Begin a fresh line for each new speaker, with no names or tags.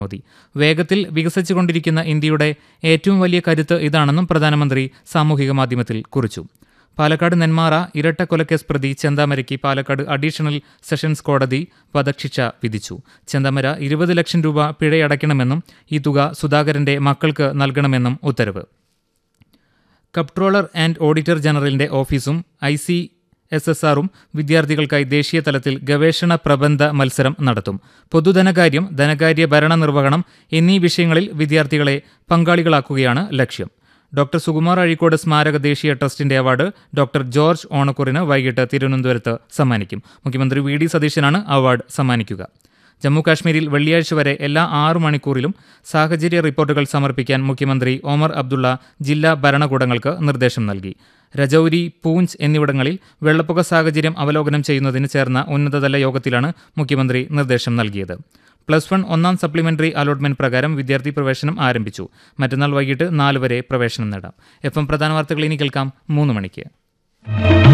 മോദി വേഗത്തിൽ വികസിച്ചുകൊണ്ടിരിക്കുന്ന ഇന്ത്യയുടെ ഏറ്റവും വലിയ കരുത്ത് ഇതാണെന്നും പ്രധാനമന്ത്രി സാമൂഹിക മാധ്യമത്തിൽ കുറിച്ചു. പാലക്കാട് നെന്മാറ ഇരട്ടക്കൊലക്കേസ് പ്രതി ചെന്താമരയ്ക്ക് പാലക്കാട് അഡീഷണൽ സെഷൻസ് കോടതി വധശിക്ഷ വിധിച്ചു. ചെന്താമര 20 ലക്ഷം രൂപ പിഴയടയ്ക്കണമെന്നും ഈ തുക സുധാകരന്റെ മക്കൾക്ക് നൽകണമെന്നും ഉത്തരവ്. കംപ്ട്രോളർ ആൻഡ് ഓഡിറ്റർ ജനറലിന്റെ ഓഫീസും ICSSRഉം വിദ്യാർത്ഥികൾക്കായി ദേശീയ തലത്തിൽ ഗവേഷണ പ്രബന്ധ മത്സരം നടത്തും. പൊതുധനകാര്യം, ധനകാര്യ ഭരണ നിർവഹണം എന്നീ വിഷയങ്ങളിൽ വിദ്യാർത്ഥികളെ പങ്കാളികളാക്കുകയാണ് ലക്ഷ്യം. ഡോക്ടർ സുകുമാർ അഴീക്കോട് സ്മാരക ദേശീയ ട്രസ്റ്റിന്റെ അവാർഡ് ഡോക്ടർ ജോർജ് ഓണക്കൂറിന് വൈകിട്ട് തിരുവനന്തപുരത്ത് സമ്മാനിക്കും. മുഖ്യമന്ത്രി VD സതീശനാണ് അവാർഡ് സമ്മാനിക്കുക. ജമ്മു കാശ്മീരിൽ വെള്ളിയാഴ്ച വരെ എല്ലാ 6 മണിക്കൂറിലും സാഹചര്യ റിപ്പോർട്ടുകൾ സമർപ്പിക്കാൻ മുഖ്യമന്ത്രി ഒമർ അബ്ദുള്ള ജില്ലാ ഭരണകൂടങ്ങൾക്ക് നിർദ്ദേശം നൽകി. രജൌരി, പൂഞ്ച് എന്നിവിടങ്ങളിൽ വെള്ളപ്പൊക്ക സാഹചര്യം അവലോകനം ചെയ്യുന്നതിന് ചേർന്ന ഉന്നതതല യോഗത്തിലാണ് മുഖ്യമന്ത്രി നിർദ്ദേശം നൽകിയത്. +1 ഒന്നാം സപ്ലിമെന്ററി അലോട്ട്മെന്റ് പ്രകാരം വിദ്യാർത്ഥി പ്രവേശനം ആരംഭിച്ചു. മറ്റന്നാൾ വൈകിട്ട് 4 വരെ പ്രവേശനം നേടാം. FM പ്രധാന വാർത്തകൾ ഇനി കേൾക്കാം 3 മണിക്ക്.